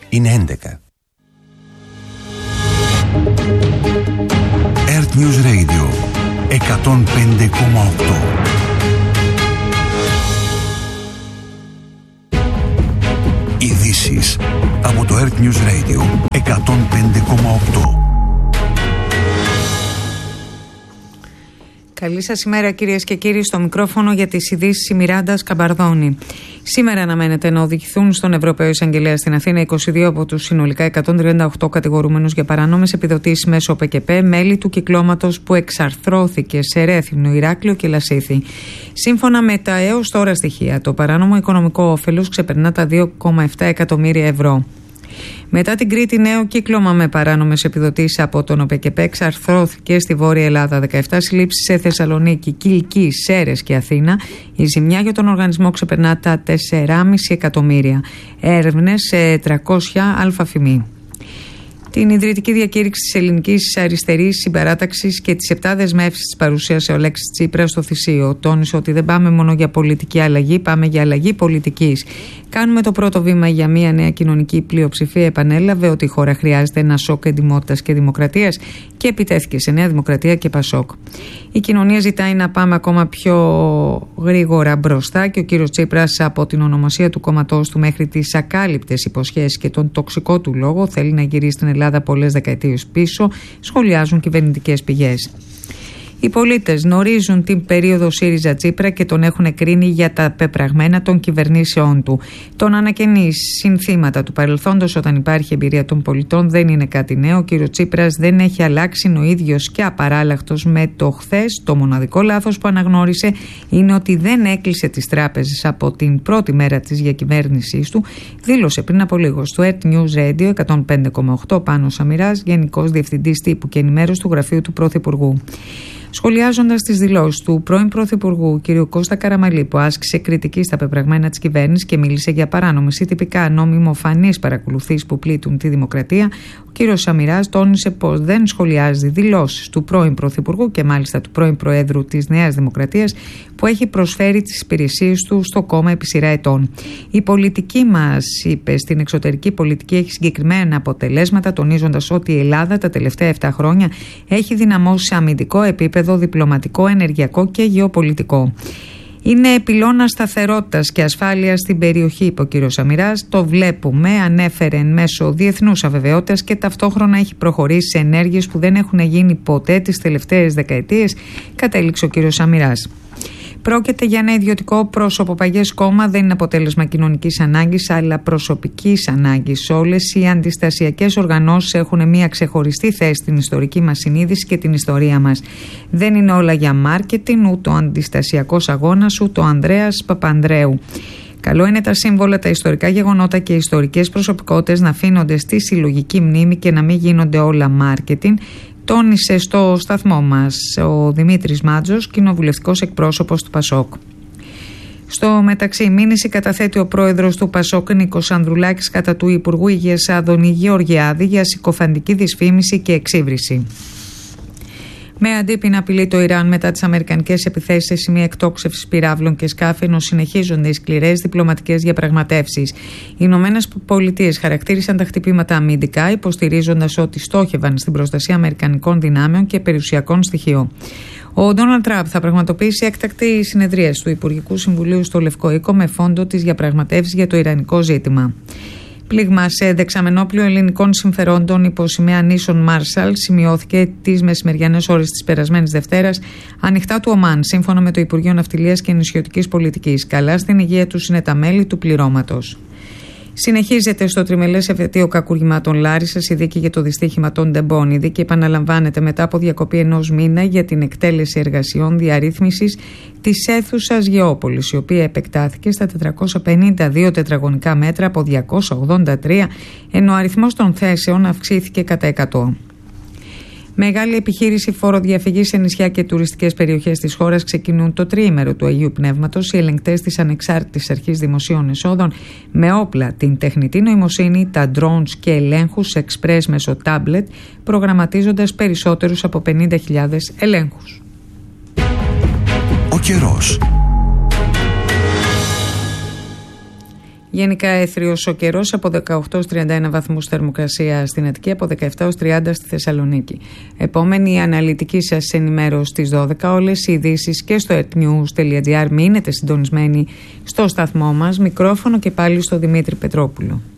Είναι 11. Earth News Radio 105,8. Ειδήσεις από το Earth News Radio 105,8. Καλή σας ημέρα κυρίες και κύριοι, στο μικρόφωνο για τις ειδήσεις η Μιράντα Σκαμπαρδόνη. Σήμερα αναμένεται να οδηγηθούν στον Ευρωπαίο Εισαγγελέα στην Αθήνα 22 από τους συνολικά 138 κατηγορούμενους για παράνομες επιδοτήσεις μέσω ΟΠΕΚΕΠΕ, μέλη του κυκλώματος που εξαρθρώθηκε σε Ρέθυμνο, Ηράκλειο και Λασίθι. Σύμφωνα με τα έως τώρα στοιχεία, το παράνομο οικονομικό όφελος ξεπερνά τα 2,7 εκατομμύρια ευρώ. Μετά την Κρήτη, νέο κύκλωμα με παράνομες επιδοτήσεις από τον ΟΠΕΚΕΠΕ εξαρθρώθηκε στη Βόρεια Ελλάδα. 17 συλλήψεις σε Θεσσαλονίκη, Κιλκή, Σέρρες και Αθήνα. Η ζημιά για τον οργανισμό ξεπερνά τα 4,5 εκατομμύρια. Έρευνες σε 300 αλφαφημί. Την ιδρυτική διακήρυξη της Ελληνικής Αριστερής Συμπαράταξης και τις 7 δεσμεύσεις της παρουσίασε ο Αλέξης Τσίπρας στο Θησείο. Τόνισε ότι δεν πάμε μόνο για πολιτική αλλαγή, πάμε για αλλαγή πολιτικής. Κάνουμε το πρώτο βήμα για μια νέα κοινωνική πλειοψηφία. Επανέλαβε ότι η χώρα χρειάζεται ένα σοκ εντιμότητας και δημοκρατίας και επιτέθηκε σε Νέα Δημοκρατία και Πασόκ. Η κοινωνία ζητάει να πάμε ακόμα πιο γρήγορα μπροστά και ο κύριος Τσίπρας, από την ονομασία του κόμματός του μέχρι τις ακάλυπτες υποσχέσεις και τον τοξικό του λόγο, θέλει να γυρίσει στην Ελλάδα πολλές δεκαετίες πίσω, σχολιάζουν κυβερνητικές πηγές. Οι πολίτες γνωρίζουν την περίοδο ΣΥΡΙΖΑ Τσίπρα και τον έχουν κρίνει για τα πεπραγμένα των κυβερνήσεών του. Το να ανακαινεί συνθήματα του παρελθόντος όταν υπάρχει εμπειρία των πολιτών δεν είναι κάτι νέο. Ο κύριος Τσίπρας δεν έχει αλλάξει, είναι ο ίδιος και απαράλλαχτος με το χθες. Το μοναδικό λάθος που αναγνώρισε είναι ότι δεν έκλεισε τις τράπεζες από την πρώτη μέρα της διακυβέρνησής του, δήλωσε πριν από λίγο στο Earth News Radio 105,8 Πάνος Σαμυράς, Γενικός Διευθυντής Τύπου και Ενημέρωσης του Γραφείου του Πρωθυπουργού. Σχολιάζοντας τις δηλώσεις του πρώην Πρωθυπουργού κ. Κώστα Καραμαλή, που άσκησε κριτική στα πεπραγμένα της κυβέρνησης και μίλησε για παράνομες ή τυπικά νομιμοφανείς παρακολουθήσεις που πλήττουν τη δημοκρατία, ο κ. Σαμυράς τόνισε πως δεν σχολιάζει δηλώσεις του πρώην Πρωθυπουργού και μάλιστα του πρώην Προέδρου της Νέας Δημοκρατίας, που έχει προσφέρει τις υπηρεσίες του στο κόμμα επί σειρά ετών. Η πολιτική μας, είπε, στην εξωτερική πολιτική έχει συγκεκριμένα αποτελέσματα, τονίζοντας ότι η Ελλάδα τα τελευταία 7 χρόνια έχει δυναμώσει σε αμυντικό επίπεδο, διπλωματικό, ενεργειακό και γεωπολιτικό. Είναι πυλώνα σταθερότητας και ασφάλειας στην περιοχή, είπε ο κ. Σαμυράς. Το βλέπουμε, ανέφερε εν μέσω διεθνούς αβεβαιότητας και ταυτόχρονα έχει προχωρήσει σε ενέργειες που δεν έχουν γίνει ποτέ τις τελευταίες δεκαετίες, κατέληξε ο κ. Σαμυράς. Πρόκειται για ένα ιδιωτικό πρόσωπο παγιές κόμμα, δεν είναι αποτέλεσμα κοινωνικής ανάγκης αλλά προσωπικής ανάγκης. Όλες οι αντιστασιακές οργανώσεις έχουν μια ξεχωριστή θέση στην ιστορική μας συνείδηση και την ιστορία μας. Δεν είναι όλα για μάρκετινγκ, ούτε ο αντιστασιακός αγώνας, ούτε ο Ανδρέας Παπανδρέου. Καλό είναι τα σύμβολα, τα ιστορικά γεγονότα και οι ιστορικές προσωπικότητες να αφήνονται στη συλλογική μνήμη και να μην γίνονται όλα μάρκετινγκ, τόνισε στο σταθμό μας ο Δημήτρης Μάτζος, κοινοβουλευτικός εκπρόσωπος του Πασόκ. Στο μεταξύ, μήνυση καταθέτει ο πρόεδρος του Πασόκ Νίκος Ανδρουλάκης κατά του Υπουργού Υγείας Άδωνη Γεωργιάδη για συκοφαντική δυσφήμιση και εξύβριση. Με αντίπεινα απειλεί το Ιράν μετά τις αμερικανικές επιθέσεις σε σημεία εκτόξευσης πυράβλων και σκάφη, ενώ συνεχίζονται οι σκληρές διπλωματικές διαπραγματεύσεις. Οι Ηνωμένες Πολιτείες χαρακτήρισαν τα χτυπήματα αμυντικά, υποστηρίζοντας ότι στόχευαν στην προστασία αμερικανικών δυνάμεων και περιουσιακών στοιχείων. Ο Ντόναλντ Τραμπ θα πραγματοποιήσει έκτακτη συνεδρίαση του Υπουργικού Συμβουλίου στο Λευκό Οίκο με φόντο τις διαπραγματεύσεις για το ιρανικό ζήτημα. Πλήγμα σε δεξαμενόπλιο ελληνικών συμφερόντων υπό σημαία νήσων Μάρσαλ σημειώθηκε τις μεσημεριανές ώρες της περασμένης Δευτέρας ανοιχτά του Ομάν, σύμφωνα με το Υπουργείο Ναυτιλίας και Νησιωτικής Πολιτικής. Καλά στην υγεία τους είναι τα μέλη του πληρώματος. Συνεχίζεται στο τριμελές εφετείο κακουργημάτων Λάρισσας η δίκη για το δυστύχημα των Ντεμπών. Η δίκη επαναλαμβάνεται μετά από διακοπή ενός μήνα για την εκτέλεση εργασιών διαρρύθμισης της αίθουσας Γεώπολης, η οποία επεκτάθηκε στα 452 τετραγωνικά μέτρα από 283, ενώ ο αριθμός των θέσεων αυξήθηκε κατά 100. Μεγάλη επιχείρηση φοροδιαφυγής σε νησιά και τουριστικές περιοχές της χώρας ξεκινούν το τριήμερο του Αγίου Πνεύματος. Οι ελεγκτές της Ανεξάρτητης Αρχής Δημοσίων Εσόδων με όπλα, την τεχνητή νοημοσύνη, τα drones και ελέγχους express μέσω tablet, προγραμματίζοντας περισσότερους από 50.000 ελέγχους. Ο καιρός. Γενικά έθριος ο καιρός, από 18-31 βαθμούς θερμοκρασία στην Αττική, από 17-30 στη Θεσσαλονίκη. Επόμενη αναλυτική σας ενημέρωση στις 12. Όλες οι ειδήσεις και στο earthnews.gr. Μείνετε συντονισμένοι στο σταθμό μας. Μικρόφωνο και πάλι στο Δημήτρη Πετρόπουλο.